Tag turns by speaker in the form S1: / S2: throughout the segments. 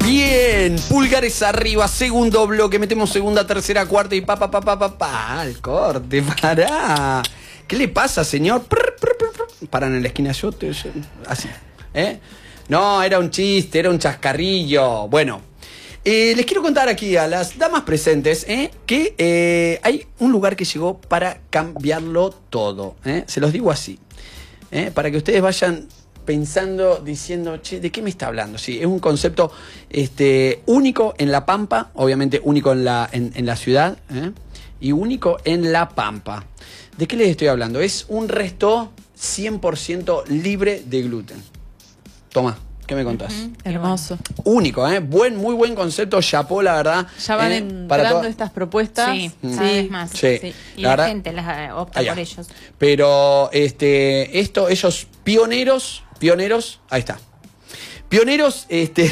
S1: Bien, pulgares arriba, segundo bloque, metemos segunda, tercera, cuarta y al corte, pará. ¿Qué le pasa, señor? Paran en la esquina, así, No, era un chiste, era un chascarrillo. Bueno, les quiero contar aquí a las damas presentes que hay un lugar que llegó para cambiarlo todo. Se los digo así, para que ustedes vayan pensando, diciendo, che, ¿de qué me está hablando? Sí, es un concepto único en La Pampa, obviamente único en la ciudad, y único en La Pampa. ¿De qué les estoy hablando? Es un resto 100% libre de gluten. Toma, ¿qué me contás?
S2: Hermoso.
S1: Único, muy buen concepto, chapó, la verdad.
S2: Ya van entrando estas propuestas.
S3: Sí, cada vez más.
S1: Sí.
S3: Sí. Y
S1: la
S3: gente las opta por ellos.
S1: Pero ellos pioneros, ahí está. Pioneros,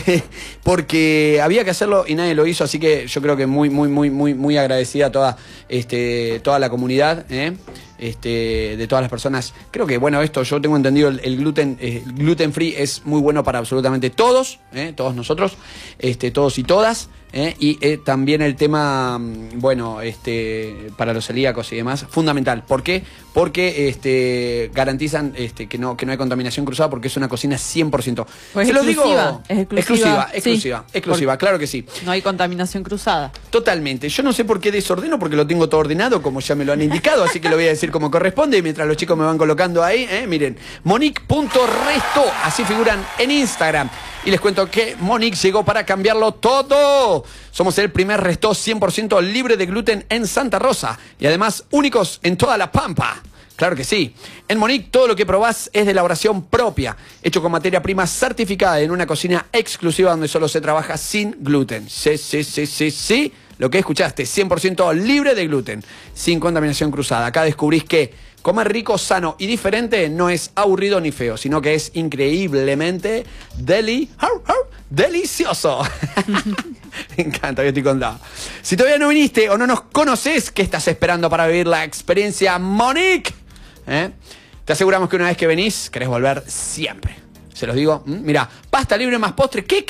S1: porque había que hacerlo y nadie lo hizo, así que yo creo que muy agradecida a toda la comunidad, de todas las personas. Creo que, bueno, esto yo tengo entendido, el gluten free es muy bueno para absolutamente todos, todos nosotros, todos y todas. Y también el tema, bueno, para los celíacos y demás, fundamental. ¿Por qué? Porque garantizan que no hay contaminación cruzada, porque es una cocina 100%.
S2: Pues
S1: se los digo, exclusiva,
S2: sí,
S1: claro que sí.
S2: No hay contaminación cruzada.
S1: Totalmente. Yo no sé por qué desordeno, porque lo tengo todo ordenado, como ya me lo han indicado, así que lo voy a decir como corresponde. Y mientras los chicos me van colocando ahí, miren, Monique.resto, así figuran en Instagram. Y les cuento que Monique llegó para cambiarlo todo. Somos el primer resto 100% libre de gluten en Santa Rosa. Y además únicos en toda La Pampa. Claro que sí. En Monique todo lo que probás es de elaboración propia. Hecho con materia prima certificada en una cocina exclusiva donde solo se trabaja sin gluten. Sí. Lo que escuchaste, 100% libre de gluten. Sin contaminación cruzada. Acá descubrís que comer rico, sano y diferente no es aburrido ni feo, sino que es increíblemente delicioso. Me encanta, yo estoy contado. Si todavía no viniste o no nos conoces, ¿qué estás esperando para vivir la experiencia Monique? Te aseguramos que una vez que venís, querés volver siempre. Se los digo. Mirá, pasta libre más postre. ¿Qué?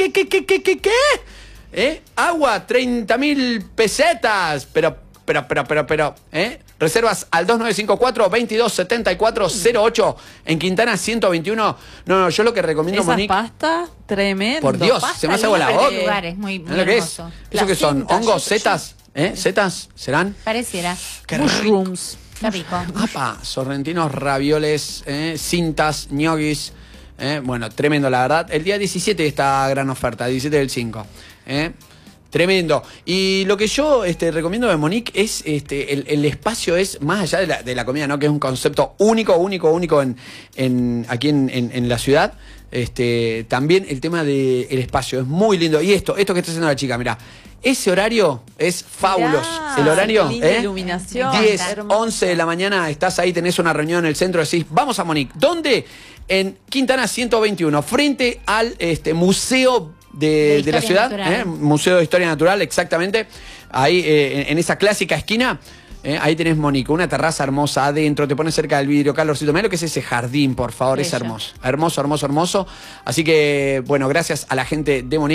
S1: Agua, 30.000 pesetas. Pero. Reservas al 2954-227408 en Quintana 121. No, yo lo que recomiendo, Monique.
S2: Pasta, tremendo.
S1: Por Dios, se me hace agua la boca.
S3: Lugares muy
S1: ¿Lo que es? ¿Eso qué son? ¿Hongos? ¿Setas? ¿Setas? ¿Serán?
S3: Pareciera.
S2: Mushrooms.
S3: Qué rico.
S1: Apa, sorrentinos, ravioles, cintas, ñoquis. Bueno, tremendo, la verdad. El día 17 esta gran oferta, 17 del 5. Tremendo. Y lo que yo recomiendo de Monique es, el espacio es, más allá de la comida, ¿no? Que es un concepto único aquí en la ciudad. También el tema del espacio es muy lindo. Y esto que está haciendo la chica, mirá. Ese horario es fabuloso.
S2: Mirá,
S1: el horario,
S2: iluminación,
S1: 10, 11 de la mañana, estás ahí, tenés una reunión en el centro, decís, vamos a Monique. ¿Dónde? En Quintana 121, frente al museo de la ciudad, Museo de Historia Natural, exactamente. Ahí, en esa clásica esquina, ahí tenés Monique, una terraza hermosa adentro, te pones cerca del vidrio, calorcito. Mirá lo que es ese jardín, por favor, es hermoso. Hermoso. Así que, bueno, gracias a la gente de Monique.